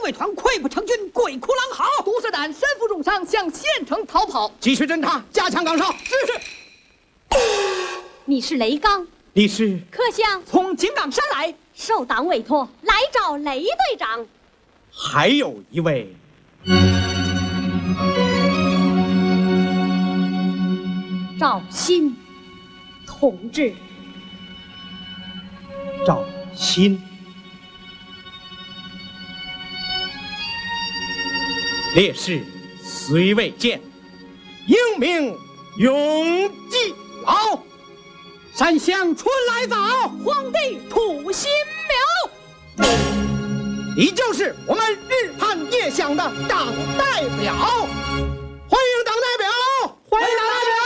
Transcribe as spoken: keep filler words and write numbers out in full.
卫团溃不成军，鬼哭狼嚎。 毒色胆身负重伤，向县城逃跑。 继续侦查，加强岗哨。 是是。 你是雷刚， 你是柯湘， 从井冈山来， 受党委托来找雷队长。 还有一位。 赵鑫同志。 赵鑫，烈士虽未见，英名永记牢。山乡春来早， 皇帝吐新苗。 你就是我们日盼夜想的党代表。